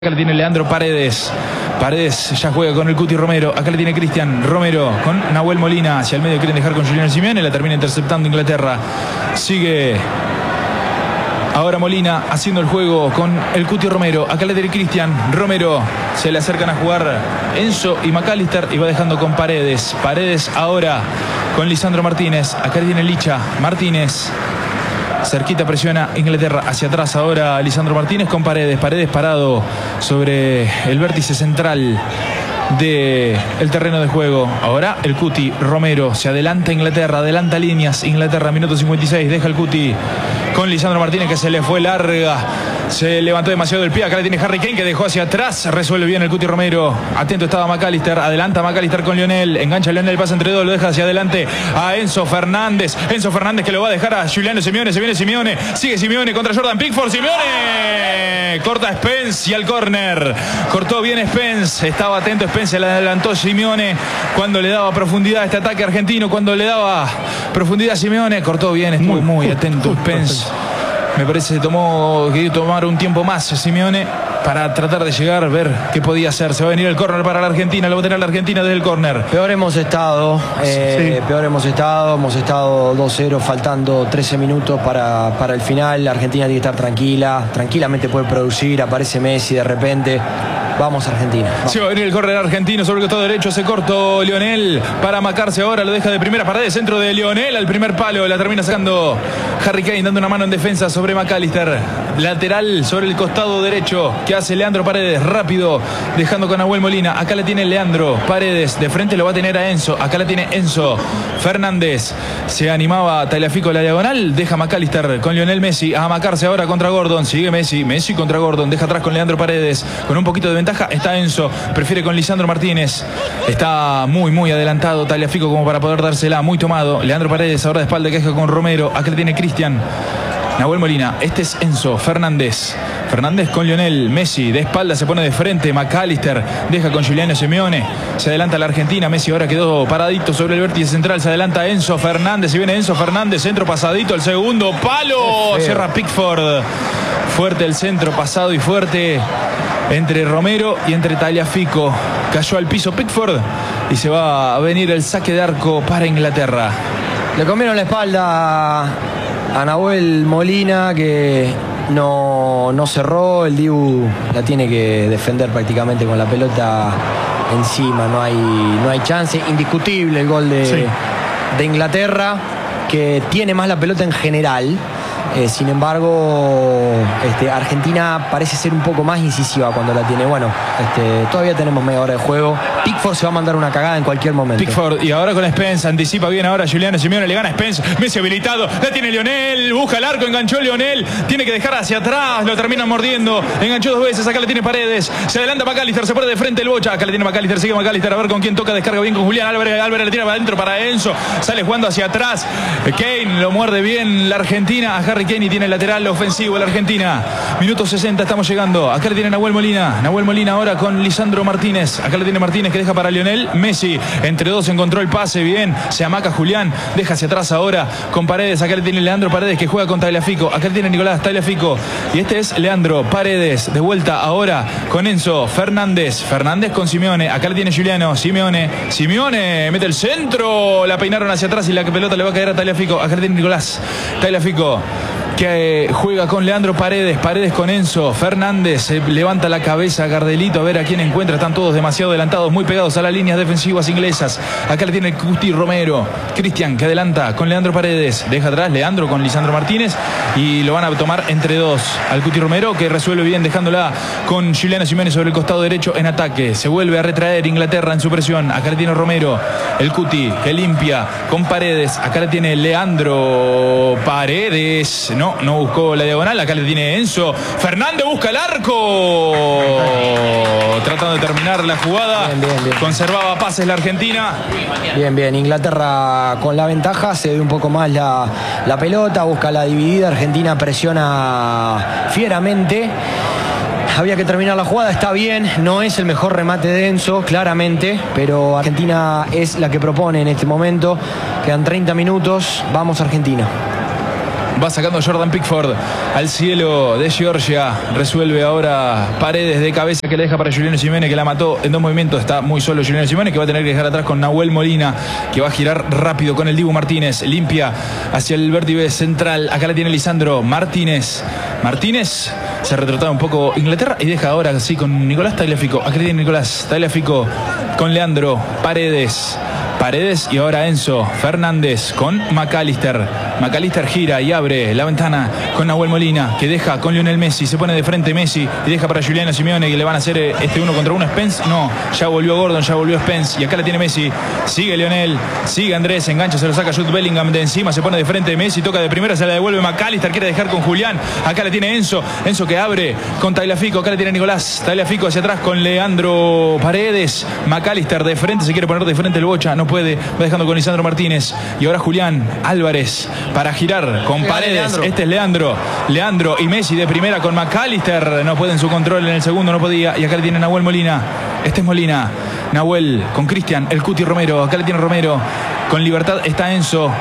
Acá le tiene Leandro Paredes. Paredes ya juega con el Cuti Romero. Acá le tiene Cristian Romero con Nahuel Molina. Hacia el medio quieren dejar con Juliano Simeone. La termina interceptando Inglaterra. Sigue ahora Molina haciendo el juego con el Cuti Romero. Acá le tiene Cristian Romero. Se le acercan a jugar Enzo y McAllister. Y va dejando con Paredes. Paredes ahora con Lisandro Martínez. Acá le tiene Licha Martínez. Cerquita presiona Inglaterra, hacia atrás ahora Lisandro Martínez con Paredes. Paredes parado sobre el vértice central del terreno de juego. Ahora el Cuti Romero, se adelanta Inglaterra, adelanta líneas Inglaterra, minuto 56, deja el Cuti con Lisandro Martínez que se le fue larga. Se levantó demasiado el pie. Acá le tiene Harry Kane que dejó hacia atrás. Resuelve bien el Cuti Romero. Atento estaba McAllister. Adelanta McAllister con Lionel. Engancha Lionel. Pasa entre dos. Lo deja hacia adelante a Enzo Fernández. Enzo Fernández que lo va a dejar a Juliano Simeone. Se viene Simeone. Sigue Simeone contra Jordan Pickford. Simeone. Corta Spence y al córner. Cortó bien Spence. Estaba atento Spence. Se le adelantó Simeone cuando le daba profundidad a este ataque argentino. Cuando le daba profundidad a Simeone. Cortó bien. Estuvo muy atento Spence. Me parece que quería tomar un tiempo más Simeone para tratar de llegar, ver qué podía hacer. Se va a venir el córner para la Argentina, lo va a tener la Argentina desde el córner. Peor hemos estado, peor hemos estado 2-0, faltando 13 minutos para el final. La Argentina tiene que estar tranquila, tranquilamente puede producir, aparece Messi de repente. Vamos Argentina. Vamos. Se va a venir el córner argentino sobre el costado derecho, ese corto Lionel para marcarse ahora, lo deja de primera pared, centro de Lionel al primer palo, la termina sacando Harry Kane, dando una mano en defensa sobre McAllister. Lateral sobre el costado derecho que hace Leandro Paredes, rápido, dejando con Nahuel Molina. Acá le tiene Leandro Paredes, de frente lo va a tener a Enzo. Acá la tiene Enzo Fernández. Se animaba Tagliafico la diagonal, deja McAllister con Lionel Messi a amacarse ahora contra Gordon. Sigue Messi contra Gordon, deja atrás con Leandro Paredes, con un poquito de ventaja está Enzo, prefiere con Lisandro Martínez. Está muy adelantado Tagliafico como para poder dársela, muy tomado. Leandro Paredes ahora de espalda que deja con Romero. Acá le tiene Cristian Nahuel Molina, este es Enzo Fernández. Fernández con Lionel Messi, de espalda se pone de frente. McAllister deja con Juliano Simeone. Se adelanta la Argentina. Messi ahora quedó paradito sobre el vértice central. Se adelanta Enzo Fernández. Y viene Enzo Fernández, centro pasadito, el segundo palo. Cierra Pickford. Fuerte el centro, pasado y fuerte entre Romero y entre Tagliafico. Cayó al piso Pickford y se va a venir el saque de arco para Inglaterra. Le comieron la espalda a Nahuel Molina, que no cerró. El Dibu la tiene que defender prácticamente con la pelota encima. No hay chance. Indiscutible el gol de Inglaterra, que tiene más la pelota en general. Sin embargo, Argentina parece ser un poco más incisiva cuando la tiene. Bueno, todavía tenemos media hora de juego. Pickford se va a mandar una cagada en cualquier momento. Pickford y ahora con Spence, anticipa bien ahora Juliano Simeone, le gana a Spence, Messi habilitado, la tiene Lionel, busca el arco, enganchó Lionel, tiene que dejar hacia atrás, lo termina mordiendo, enganchó dos veces, acá le tiene Paredes, se adelanta McAllister, se pone de frente el Bocha, acá le tiene McAllister, sigue McAllister, a ver con quién toca, descarga bien con Julián Álvarez le tira para adentro para Enzo, sale jugando hacia atrás, Kane lo muerde bien la Argentina, a Harry Kane y tiene el lateral ofensivo la Argentina. Minuto 60, estamos llegando. Acá le tiene Nahuel Molina. Nahuel Molina ahora con Lisandro Martínez. Acá le tiene Martínez que deja para Lionel Messi. Entre dos encontró el pase bien. Se amaca Julián. Deja hacia atrás ahora con Paredes. Acá le tiene Leandro Paredes que juega con Tagliafico. Acá le tiene Nicolás Tagliafico. Y este es Leandro Paredes. De vuelta ahora con Enzo Fernández. Fernández con Simeone. Acá le tiene Juliano Simeone. Simeone mete el centro. La peinaron hacia atrás y la pelota le va a caer a Tagliafico. Acá le tiene Nicolás Tagliafico, que juega con Leandro Paredes, Paredes con Enzo Fernández, se levanta la cabeza Gardelito a ver a quién encuentra, están todos demasiado adelantados, muy pegados a las líneas defensivas inglesas. Acá le tiene el Cuti Romero, Cristian que adelanta con Leandro Paredes, deja atrás Leandro con Lisandro Martínez y lo van a tomar entre dos al Cuti Romero, que resuelve bien dejándola con Juliano Simeone sobre el costado derecho en ataque. Se vuelve a retraer Inglaterra en su presión. Acá le tiene Romero, el Cuti que limpia con Paredes. Acá le tiene Leandro Paredes, no buscó la diagonal. Acá le tiene Enzo Fernández, busca el arco, tratando de terminar la jugada. Bien. Conservaba pases la Argentina. Bien, Inglaterra con la ventaja, se ve un poco más la pelota, busca la dividida. Argentina presiona fieramente. Había que terminar la jugada, está bien, no es el mejor remate de Enzo, claramente, pero Argentina es la que propone en este momento. Quedan 30 minutos, vamos Argentina. Va sacando Jordan Pickford al cielo de Georgia. Resuelve ahora Paredes de cabeza que le deja para Giuliano Simeone, que la mató en 2 movimientos. Está muy solo Giuliano Simeone, que va a tener que dejar atrás con Nahuel Molina, que va a girar rápido con el Dibu Martínez. Limpia hacia el vértice central. Acá la tiene Lisandro Martínez. Martínez se retrotaba un poco Inglaterra y deja ahora así con Nicolás Tagliafico. Acá tiene Nicolás Tagliafico con Leandro Paredes. Paredes y ahora Enzo Fernández con McAllister. McAllister gira y abre la ventana con Nahuel Molina, que deja con Lionel Messi. Se pone de frente Messi y deja para Giuliano Simeone, que le van a hacer este 1 contra 1. Spence, no, ya volvió Gordon, ya volvió Spence. Y acá la tiene Messi. Sigue Lionel, sigue Andrés, engancha, se lo saca Jude Bellingham de encima. Se pone de frente Messi, toca de primera, se la devuelve McAllister. Quiere dejar con Julián. Acá la tiene Enzo. Enzo que abre con Tagliafico. Acá la tiene Nicolás Tagliafico hacia atrás con Leandro Paredes. McAllister de frente, se quiere poner de frente el Bocha, no puede. Va dejando con Lisandro Martínez. Y ahora Julián Álvarez para girar con Paredes. Este es Leandro. Leandro y Messi de primera con McAllister. No puede en su control, en el segundo no podía. Y acá le tiene Nahuel Molina. Este es Molina. Nahuel con Cristian, el Cuti Romero. Acá le tiene Romero. Con libertad está Enzo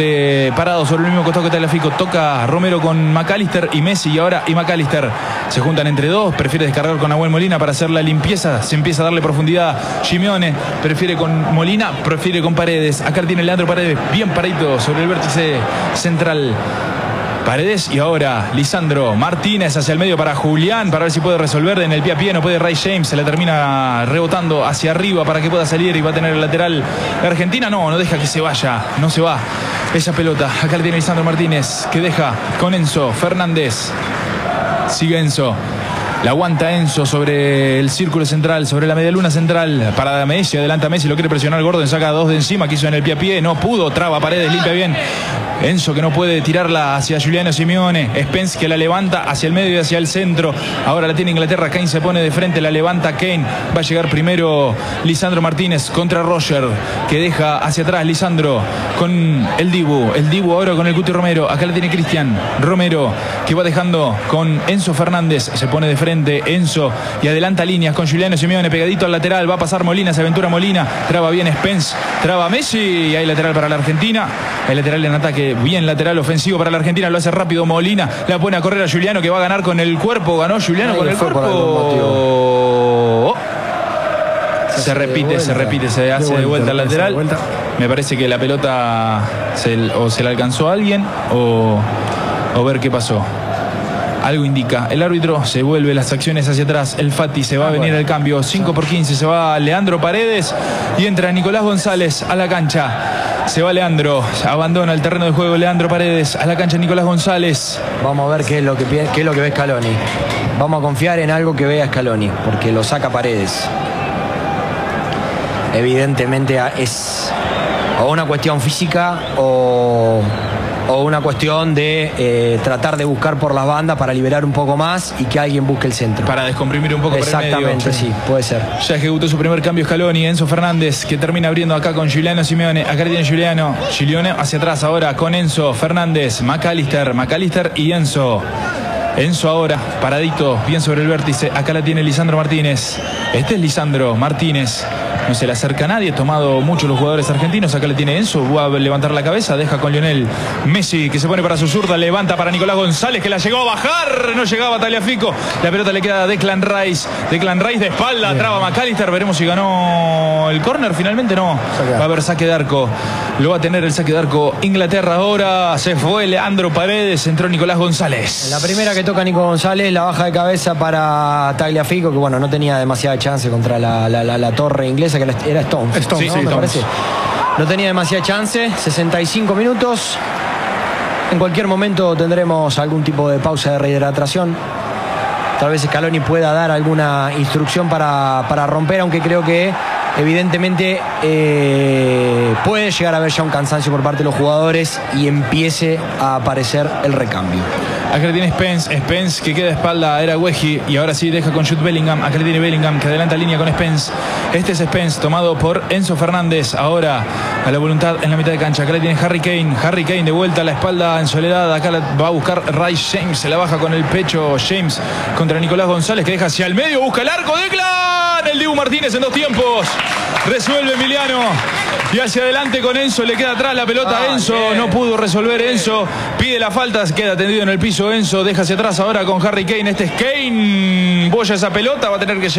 parado sobre el mismo costado que Tagliafico. Toca Romero con McAllister y Messi. Y ahora y McAllister se juntan entre dos. Prefiere descargar con Nahuel Molina para hacer la limpieza. Se empieza a darle profundidad. Simeone prefiere con Molina, prefiere con Paredes. Acá tiene Leandro Paredes bien paradito sobre el vértice central. Paredes y ahora Lisandro Martínez hacia el medio para Julián, para ver si puede resolver en el pie a pie. No puede Ray James, se la termina rebotando hacia arriba para que pueda salir y va a tener el lateral. La Argentina no deja que se vaya, no se va esa pelota. Acá le tiene Lisandro Martínez, que deja con Enzo Fernández. Sigue Enzo. La aguanta Enzo sobre el círculo central, sobre la medialuna central. Para Messi, adelanta Messi, lo quiere presionar Gordon, saca 2 de encima, quiso en el pie a pie, no pudo, traba Paredes, limpia bien. Enzo que no puede tirarla hacia Giuliano Simeone. Spence que la levanta hacia el medio y hacia el centro. Ahora la tiene Inglaterra. Kane se pone de frente, la levanta Kane. Va a llegar primero Lisandro Martínez contra Roger, que deja hacia atrás Lisandro con el Dibu. El Dibu ahora con el Cuti Romero. Acá la tiene Cristian Romero, que va dejando con Enzo Fernández. Se pone de frente Enzo y adelanta líneas con Giuliano Simeone pegadito al lateral. Va a pasar Molina, se aventura Molina. Traba bien Spence, traba Messi y hay lateral para la Argentina. El lateral en ataque, bien lateral ofensivo para la Argentina, lo hace rápido Molina, la pone a correr a Giuliano, que va a ganar con el cuerpo. Ganó Giuliano con el cuerpo. Se repite, se hace de vuelta al lateral. Me parece que la pelota se la alcanzó a alguien o ver qué pasó. Algo indica. El árbitro se vuelve las acciones hacia atrás. El Fati se va a venir al cambio. 5 por 15. Se va Leandro Paredes y entra Nicolás González a la cancha. Se va Leandro. Abandona el terreno de juego Leandro Paredes. A la cancha Nicolás González. Vamos a ver qué es lo que ve Scaloni. Vamos a confiar en algo que vea Scaloni, porque lo saca Paredes. Evidentemente es o una cuestión física o una cuestión de tratar de buscar por las bandas para liberar un poco más y que alguien busque el centro. Para descomprimir un poco por el medio. Exactamente, sí, puede ser. Ya ejecutó su primer cambio Scaloni. Enzo Fernández, que termina abriendo acá con Giuliano Simeone. Acá tiene Giuliano hacia atrás ahora con Enzo Fernández, McAllister y Enzo. Enzo ahora, paradito, bien sobre el vértice. Acá la tiene Lisandro Martínez. Este es Lisandro Martínez. No se le acerca a nadie, tomado mucho los jugadores argentinos. Acá le tiene Enzo, va a levantar la cabeza, deja con Lionel Messi, que se pone para su zurda, levanta para Nicolás González, que la llegó a bajar, no llegaba Tagliafico. La pelota le queda a Declan Rice de espalda, traba McAllister. Veremos si ganó el córner, finalmente no. Va a haber saque de arco, lo va a tener el saque de arco Inglaterra. Ahora se fue Leandro Paredes, entró Nicolás González. La primera que toca Nico González, la baja de cabeza para Tagliafico, que bueno, no tenía demasiada chance contra la torre inglesa, que era Stones. Sí, ¿no? sí, Me parece. No tenía demasiada chance. 65 minutos. En cualquier momento tendremos algún tipo de pausa de rehidratación. Tal vez Scaloni pueda dar alguna instrucción para romper, aunque creo que evidentemente puede llegar a haber ya un cansancio por parte de los jugadores y empiece a aparecer el recambio. Acá le tiene Spence que queda de espalda, era Weji, y ahora sí deja con Jude Bellingham. Acá le tiene Bellingham, que adelanta línea con Spence. Este es Spence, tomado por Enzo Fernández. Ahora a la voluntad en la mitad de cancha. Acá le tiene Harry Kane de vuelta a la espalda en soledad. Acá va a buscar Rice James, se la baja con el pecho James contra Nicolás González, que deja hacia el medio, busca el arco, Declan. gana el Dibu Martínez en 2 tiempos. Resuelve Emiliano. Y hacia adelante con Enzo, le queda atrás la pelota a Enzo, bien. No pudo resolver Enzo, pide la falta, queda tendido en el piso Enzo, deja hacia atrás ahora con Harry Kane, este es Kane, boya esa pelota, va a tener que llegar.